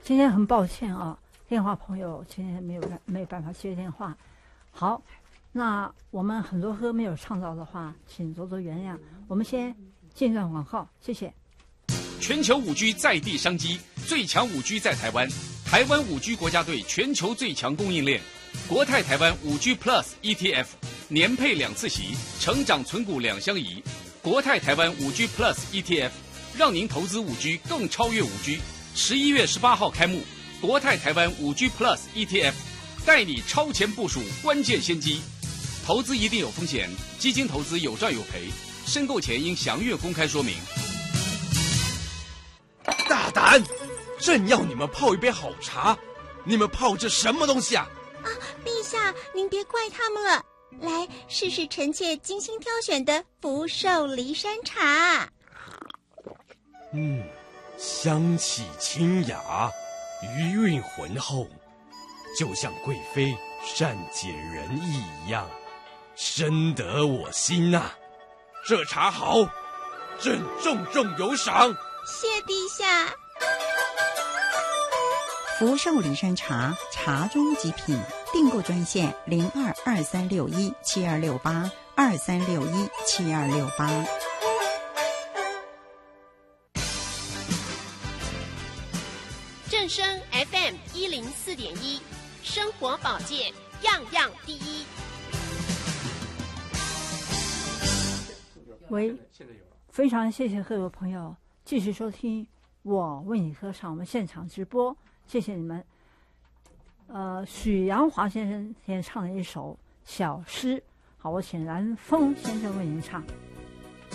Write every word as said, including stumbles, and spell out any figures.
今天很抱歉啊，电话朋友今天没有没有办法接电话。好，那我们很多歌没有唱到的话，请多多原谅。我们先进段广告，谢谢。 全球五 G 在地商机，最强五 G 在台湾，台湾五 G 国家队全球最强供应链，国泰台湾五 G Plus E T F 年配两次息，成长存股两相宜。国泰台湾五 G Plus E T F 让您投资五 G 更超越五 G。十一月十八号开幕，国泰台湾五 G Plus E T F 带你超前部署关键先机。投资一定有风险，基金投资有赚有赔，申购前应详阅公开说明。 大胆！朕要你们泡一杯好茶，你们泡这什么东西啊？ 啊，陛下，您别怪他们了。来，试试臣妾精心挑选的福寿梨山茶。 嗯，香气清雅，余韵浑厚，就像贵妃善解人意一样，深得我心呐、啊。这茶好，朕重重有赏。 谢陛下。 福寿梨山茶，茶中极品。订购专线零二二三六一七二六八二三六一七二六八。 正声 F M 一零四点一，生活保健样样第一。 喂，非常谢谢各位朋友继续收听我为你歌唱，我们现场直播，谢谢你们。呃，许阳华先生先唱了一首小诗，好，我请蓝峰先生为您唱。